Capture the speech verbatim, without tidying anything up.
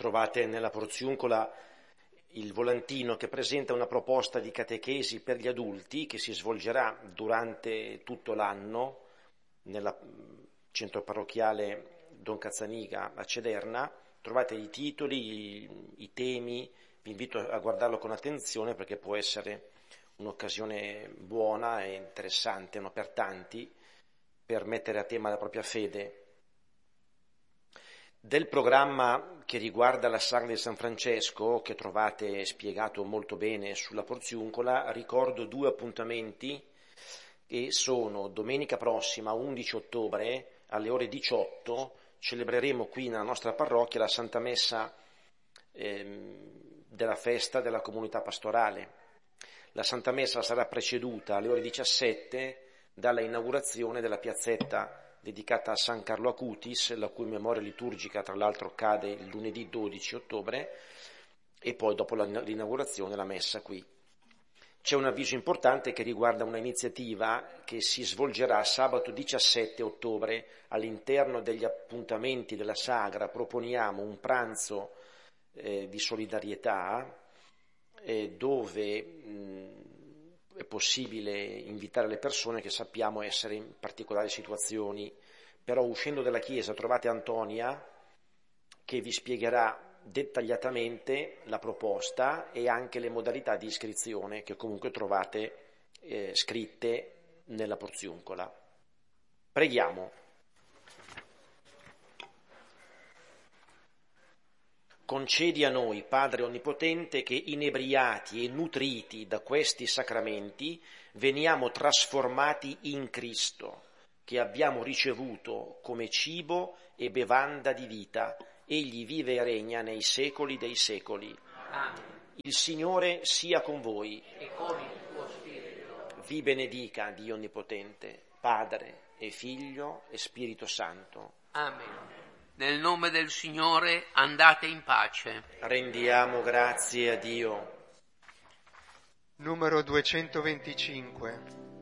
Trovate nella Porziuncola il volantino che presenta una proposta di catechesi per gli adulti che si svolgerà durante tutto l'anno nella centro parrocchiale Don Cazzaniga a Cederna. Trovate i titoli, i, i temi, vi invito a guardarlo con attenzione perché può essere un'occasione buona e interessante, no, per tanti, per mettere a tema la propria fede. Del programma che riguarda la Sagra di San Francesco, che trovate spiegato molto bene sulla Porziuncola, ricordo due appuntamenti che sono domenica prossima, undici ottobre, alle ore diciotto, celebreremo qui nella nostra parrocchia la Santa Messa ehm, della festa della comunità pastorale. La Santa Messa sarà preceduta alle ore diciassette dalla inaugurazione della piazzetta dedicata a San Carlo Acutis, la cui memoria liturgica tra l'altro cade il lunedì dodici ottobre, e poi dopo l'inaugurazione la messa qui. C'è un avviso importante che riguarda una iniziativa che si svolgerà sabato diciassette ottobre all'interno degli appuntamenti della Sagra. Proponiamo un pranzo eh, di solidarietà eh, dove mh, è possibile invitare le persone che sappiamo essere in particolari situazioni, però uscendo dalla chiesa trovate Antonia che vi spiegherà dettagliatamente la proposta e anche le modalità di iscrizione che comunque trovate eh, scritte nella Porziuncola. Preghiamo. Concedi a noi, Padre Onnipotente, che inebriati e nutriti da questi sacramenti veniamo trasformati in Cristo, che abbiamo ricevuto come cibo e bevanda di vita. Egli vive e regna nei secoli dei secoli. Amen. Il Signore sia con voi. E con il tuo spirito. Vi benedica Dio Onnipotente, Padre e Figlio e Spirito Santo. Amen. Nel nome del Signore andate in pace. Rendiamo grazie a Dio. Numero duecentoventicinque.